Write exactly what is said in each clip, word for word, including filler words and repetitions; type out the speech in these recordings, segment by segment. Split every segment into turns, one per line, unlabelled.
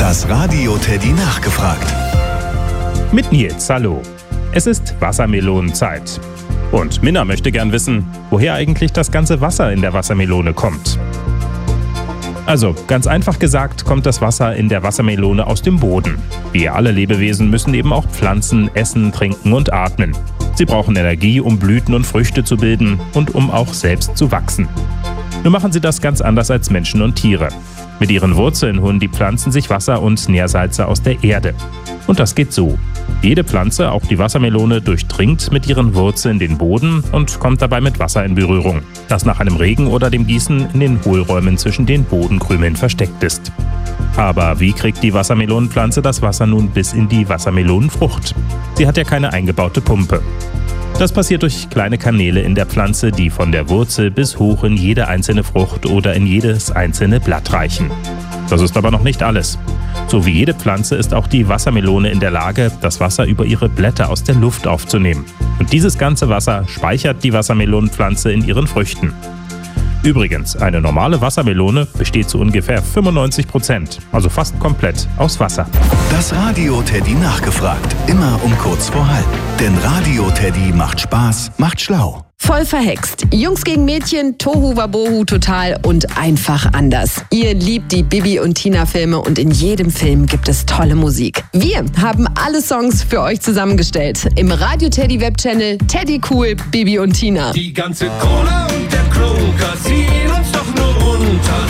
Das Radio Teddy nachgefragt.
Mit Nils, hallo. Es ist Wassermelonenzeit. Und Minna möchte gern wissen, woher eigentlich das ganze Wasser in der Wassermelone kommt. Also, ganz einfach gesagt, kommt das Wasser in der Wassermelone aus dem Boden. Wie alle Lebewesen müssen eben auch Pflanzen essen, trinken und atmen. Sie brauchen Energie, um Blüten und Früchte zu bilden und um auch selbst zu wachsen. Nur machen sie das ganz anders als Menschen und Tiere. Mit ihren Wurzeln holen die Pflanzen sich Wasser und Nährsalze aus der Erde. Und das geht so. Jede Pflanze, auch die Wassermelone, durchdringt mit ihren Wurzeln den Boden und kommt dabei mit Wasser in Berührung, das nach einem Regen oder dem Gießen in den Hohlräumen zwischen den Bodenkrümeln versteckt ist. Aber wie kriegt die Wassermelonenpflanze das Wasser nun bis in die Wassermelonenfrucht? Sie hat ja keine eingebaute Pumpe. Das passiert durch kleine Kanäle in der Pflanze, die von der Wurzel bis hoch in jede einzelne Frucht oder in jedes einzelne Blatt reichen. Das ist aber noch nicht alles. So wie jede Pflanze ist auch die Wassermelone in der Lage, das Wasser über ihre Blätter aus der Luft aufzunehmen. Und dieses ganze Wasser speichert die Wassermelonenpflanze in ihren Früchten. Übrigens, eine normale Wassermelone besteht zu ungefähr fünfundneunzig Prozent, also fast komplett, aus Wasser.
Das Radio Teddy nachgefragt. Immer um kurz vor halb. Denn Radio Teddy macht Spaß, macht schlau.
Voll verhext. Jungs gegen Mädchen, Tohu Wabohu total und einfach anders. Ihr liebt die Bibi und Tina Filme und in jedem Film gibt es tolle Musik. Wir haben alle Songs für euch zusammengestellt. Im Radio Teddy Webchannel Teddy Cool, Bibi und Tina.
Die ganze Cola und der Kroger ziehen uns doch nur runter.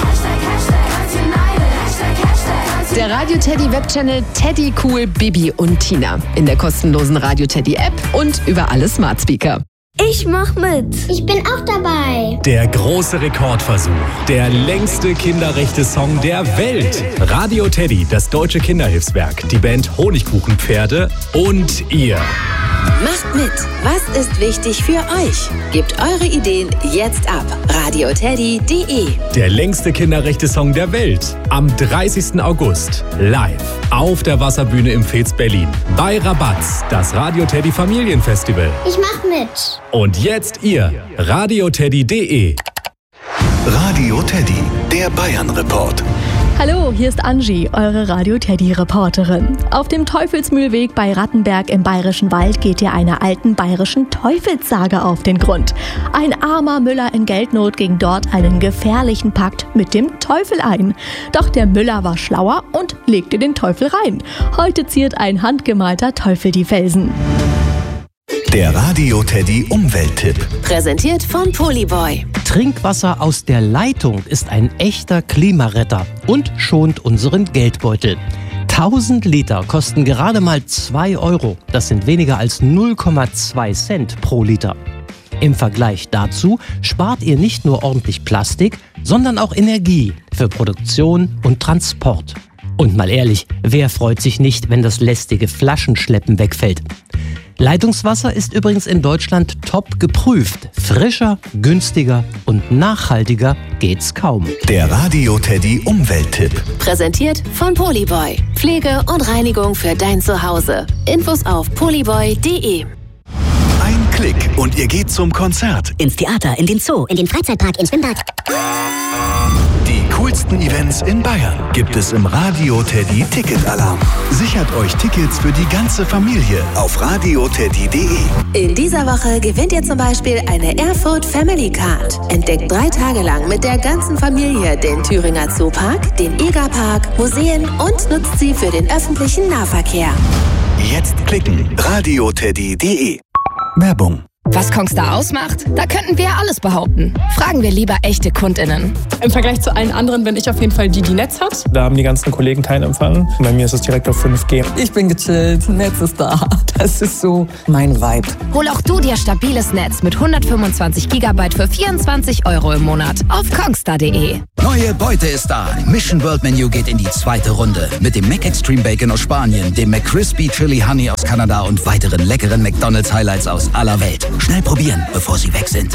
Der Radio Teddy Webchannel Teddy Cool, Bibi und Tina. In der kostenlosen Radio Teddy App und über alle Smart Speaker.
Ich mach mit. Ich bin auch dabei.
Der große Rekordversuch. Der längste Kinderrechte-Song der Welt. Radio Teddy, das deutsche Kinderhilfswerk, die Band Honigkuchenpferde und ihr.
Macht mit. Was ist wichtig für euch? Gebt eure Ideen jetzt ab. radio teddy punkt de.
Der längste Kinderrechte-Song der Welt. Am dreißigsten August. Live. Auf der Wasserbühne im Fez Berlin. Bei Rabatz. Das Radio Teddy Familienfestival.
Ich mach mit.
Und jetzt ihr. radio teddy punkt de.
Radio Teddy, der Bayern-Report.
Hallo, hier ist Angie, eure Radio-Teddy-Reporterin. Auf dem Teufelsmühlweg bei Rattenberg im Bayerischen Wald geht ihr einer alten bayerischen Teufelssage auf den Grund. Ein armer Müller in Geldnot ging dort einen gefährlichen Pakt mit dem Teufel ein. Doch der Müller war schlauer und legte den Teufel rein. Heute ziert ein handgemalter Teufel die Felsen.
Der Radio Teddy Umwelttipp.
Präsentiert von Polyboy.
Trinkwasser aus der Leitung ist ein echter Klimaretter und schont unseren Geldbeutel. tausend Liter kosten gerade mal zwei Euro. Das sind weniger als null Komma zwei Cent pro Liter. Im Vergleich dazu spart ihr nicht nur ordentlich Plastik, sondern auch Energie für Produktion und Transport. Und mal ehrlich, wer freut sich nicht, wenn das lästige Flaschenschleppen wegfällt? Leitungswasser ist übrigens in Deutschland top geprüft. Frischer, günstiger und nachhaltiger geht's kaum.
Der Radio Teddy Umwelttipp.
Präsentiert von Polyboy. Pflege und Reinigung für dein Zuhause. Infos auf polyboy punkt de.
Ein Klick und ihr geht zum Konzert.
Ins Theater, in den Zoo, in den Freizeitpark, ins Schwimmbad.
Die coolsten Events in Bayern gibt es im Radio Teddy Ticketalarm. Sichert euch Tickets für die ganze Familie auf radio teddy punkt de.
In dieser Woche gewinnt ihr zum Beispiel eine Erfurt Family Card. Entdeckt drei Tage lang mit der ganzen Familie den Thüringer Zoopark, den Egerpark, Museen und nutzt sie für den öffentlichen Nahverkehr.
Jetzt klicken. radio teddy punkt de. Werbung.
Was Kongstar ausmacht? Da könnten wir alles behaupten. Fragen wir lieber echte KundInnen.
Im Vergleich zu allen anderen bin ich auf jeden Fall die, die Netz hat.
Da haben die ganzen Kollegen keinen Empfang. Bei mir ist es direkt auf fünf G.
Ich bin gechillt, Netz ist da. Das ist so mein Vibe.
Hol auch du dir stabiles Netz mit hundertfünfundzwanzig Gigabyte für vierundzwanzig Euro im Monat auf kongstar punkt de.
Neue Beute ist da. Mission World Menu geht in die zweite Runde. Mit dem Mac Extreme Bacon aus Spanien, dem McCrispy Chili Honey aus Kanada und weiteren leckeren McDonald's Highlights aus aller Welt. Schnell probieren, bevor sie weg sind.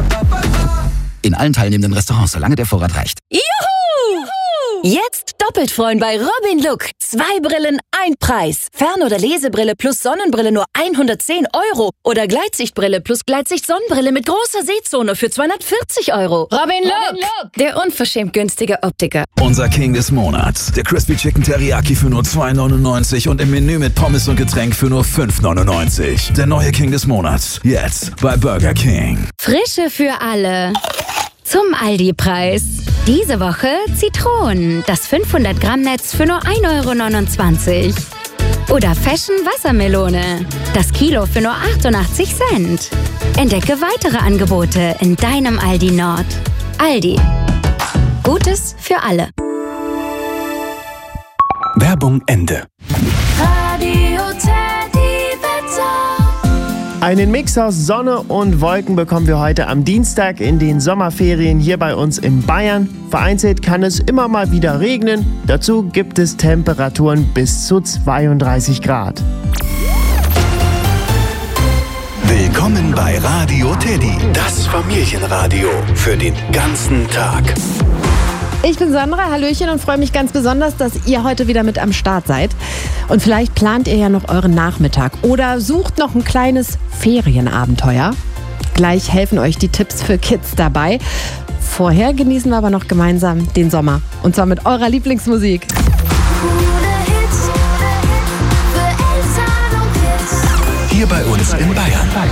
In allen teilnehmenden Restaurants, solange der Vorrat reicht.
Juhu! Jetzt doppelt freuen bei Robin Look.
Zwei Brillen, ein Preis. Fern- oder Lesebrille plus Sonnenbrille nur hundertzehn Euro. Oder Gleitsichtbrille plus Gleitsicht-Sonnenbrille mit großer Sehzone für zweihundertvierzig Euro.
Robin Look, der unverschämt günstige Optiker.
Unser King des Monats. Der Crispy Chicken Teriyaki für nur zwei neunundneunzig und im Menü mit Pommes und Getränk für nur fünf neunundneunzig. Der neue King des Monats. Jetzt bei Burger King.
Frische für alle. Zum Aldi-Preis. Diese Woche Zitronen. Das fünfhundert Gramm Netz für nur ein Euro neunundzwanzig. Oder Fashion Wassermelone. Das Kilo für nur achtundachtzig Cent. Entdecke weitere Angebote in deinem Aldi Nord. Aldi. Gutes für alle.
Werbung Ende.
Radio Teddy Wetter.
Einen Mix aus Sonne und Wolken bekommen wir heute am Dienstag in den Sommerferien hier bei uns in Bayern. Vereinzelt kann es immer mal wieder regnen. Dazu gibt es Temperaturen bis zu zweiunddreißig Grad.
Willkommen bei Radio Teddy, das Familienradio für den ganzen Tag.
Ich bin Sandra, hallöchen, und freue mich ganz besonders, dass ihr heute wieder mit am Start seid. Und vielleicht plant ihr ja noch euren Nachmittag oder sucht noch ein kleines Ferienabenteuer. Gleich helfen euch die Tipps für Kids dabei. Vorher genießen wir aber noch gemeinsam den Sommer. Und zwar mit eurer Lieblingsmusik.
Hier bei uns in Bayern.